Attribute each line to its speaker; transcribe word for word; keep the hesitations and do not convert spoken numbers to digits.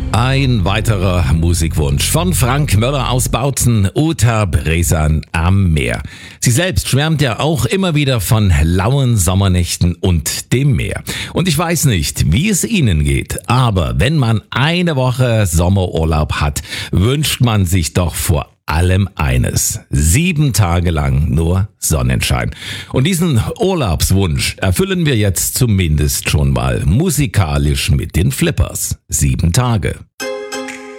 Speaker 1: Ein weiterer Musikwunsch von Frank Möller aus Bautzen, Uta Bresan am Meer. Sie selbst schwärmt ja auch immer wieder von lauen Sommernächten und dem Meer. Und ich weiß nicht, wie es Ihnen geht, aber wenn man eine Woche Sommerurlaub hat, wünscht man sich doch vor allem eines: Sieben Tage lang nur Sonnenschein. Und diesen Urlaubswunsch erfüllen wir jetzt zumindest schon mal musikalisch mit den Flippers. Sieben Tage.